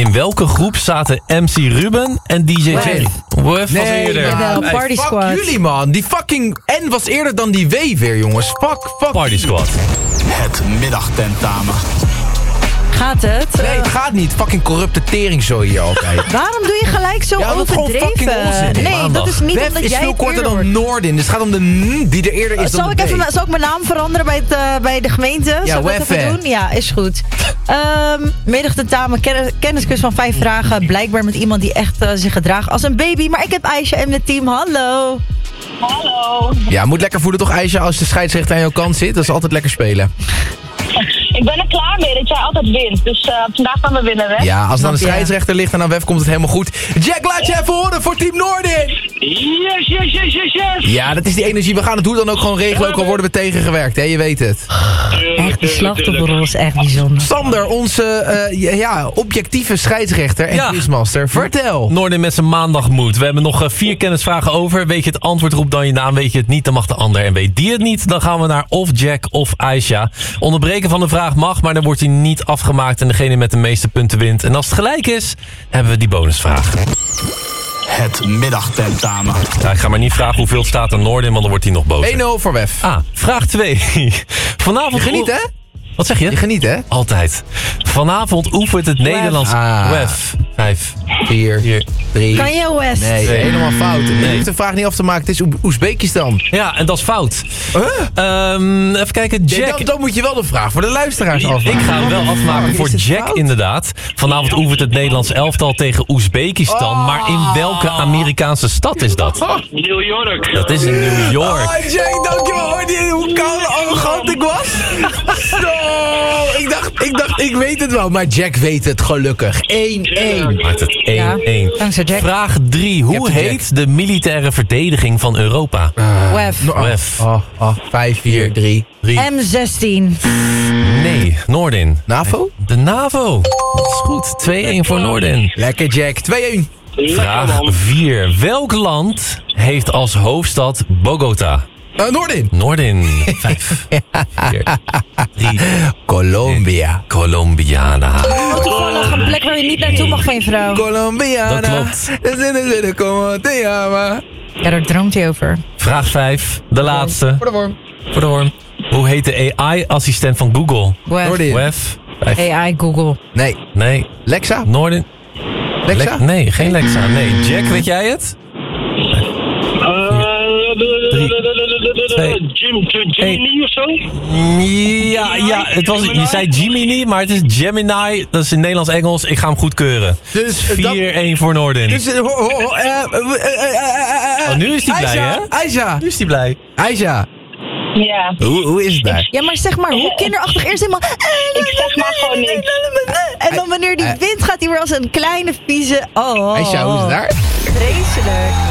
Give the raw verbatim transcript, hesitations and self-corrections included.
In welke groep zaten M C Ruben en D J Jerry? Wef was Nee, eerder. jawel, Hey, Party fuck Squad. jullie, man. Die fucking N was eerder dan die W weer, jongens. Fuck, fuck. Party Squad. Het middagtentamen. Gaat het? Nee, het gaat niet. Fucking corrupte teringzooi hier altijd. Waarom doe je gelijk zo Ja, omdat het gewoon overdreven? fucking onzin is. Nee, Maandag. dat is niet Wef omdat is jij veel het korter eerder dan hoort. Noordin. Dus het gaat om de N die er eerder is dan Zal ik, de even, D. zal ik mijn naam veranderen bij, het, uh, bij de gemeente? Ja, Zal ik dat Wef, hè. even doen? Ja, is goed. Um, middagtentamen, kennis, kennisquiz van vijf vragen. Blijkbaar met iemand die echt uh, zich gedraagt als een baby. Maar ik heb Aisha en mijn team. Hallo. Hallo. Ja, moet lekker voelen toch, Aisha, als de scheidsrechter aan jouw kant zit. Dat is altijd lekker spelen. Ik ben er klaar mee dat jij altijd wint. Dus uh, vandaag gaan we winnen, hè? Ja, als het aan de Snap je. scheidsrechter ligt en aan Wef komt het helemaal goed. Jack, laat je even horen voor Team Noordin. Yes, yes, yes, yes, yes. Ja, dat is die energie. We gaan het hoe dan ook gewoon regelen, ook al worden we tegengewerkt, hè? Je weet het. Echt, die slachtofferrol is echt bijzonder. Sander, onze uh, ja, ja, objectieve scheidsrechter en Ja. quizmaster. Vertel. Noordin met zijn maandagmoed. We hebben nog uh, vier kennisvragen over. Weet je het antwoord, roep dan je naam. Weet je het niet, dan mag de ander. En weet die het niet, dan gaan we naar of Jack of Aisha. Onderbreken van de vraag mag, maar dan wordt hij niet afgemaakt. En degene met de meeste punten wint. En als het gelijk is, hebben we die bonusvraag. Het middagtentamen. Ja, ik ga maar niet vragen hoeveel het staat aan Noordin, want dan wordt hij nog boos. één nul voor Wef. Ah, vraag twee. Vanavond... Je geniet, hè? Wat zeg je? Je geniet, hè? Altijd. Vanavond oefent het Nederlands... Ah. Wef. Vijf. Vier, Vier. drie. Kan je West? Nee, Nee. helemaal fout. Je Nee. hoeft de vraag niet af te maken. Het is Oe- Oezbekistan. Ja, en dat is fout. Huh? Ehm, even kijken, Nee, Jack... dan, dan moet je wel de vraag voor de luisteraars Ik afmaken. ga hem wel afmaken Is voor het Jack fout? inderdaad. Vanavond oefent het Nederlands elftal tegen Oezbekistan. Oh. Maar in welke Amerikaanse stad is dat? New York. Dat is in New York. Oh, Jack, dankjewel. Hoorde je hoe koud en arrogant ik was? Zo, ik dacht, ik dacht, ik weet het wel. Maar Jack weet het gelukkig. één één. Maakt het één één. Ja, dankzij Jack. Vraag drie. Je hebt Hoe de heet de militaire verdediging van Europa? Wef. Oh, Wef. oh, oh, vijf, vier, drie. Drie. M zestien. Nee, Noordin. NAVO? De NAVO. Dat is goed. twee één voor Noordin. Lekker, Jack. twee één. Vraag vier. Welk land heeft als hoofdstad Bogota? Uh, Noordin. Noordin. Vijf. Vier. Drie. Colombia. Colombiana. Oh, toevallig een plek waar je niet naartoe mag van je vrouw. Colombiana. Dat klopt. Colombiana. Ja, daar droomt hij over. Vraag vijf. De laatste. Voor de vorm. Voor de worm. Hoe heet de A I-assistent van Google? Wef. Noordin. Wef. Vijf. A I Google. Nee. Nee. Lexa? Noordin. Lexa? Le- nee, geen Lexa. Nee. Jack, weet jij het? Twee. Jim, Jimmy of zo? Ja, ja het was, je zei Gemini, maar het is Gemini. Dat is in Nederlands-Engels. Ik ga hem goedkeuren. Dus, eh, dat- vier één voor Noordin. Dus, eh, ho- ho- ho- eh, eh, eh, eh, eh, Oh, nu is hij blij, Aisha, hè? Aisha, Nu is hij blij. Aisha. Ja. Hoe, hoe is het daar? Ja, maar zeg maar, hoe kinderachtig eerst helemaal... Ik zeg maar gewoon niks. En dan wanneer die wint, gaat hij weer als een kleine vieze... Oh. Aisha, hoe is het daar? Vreselijk.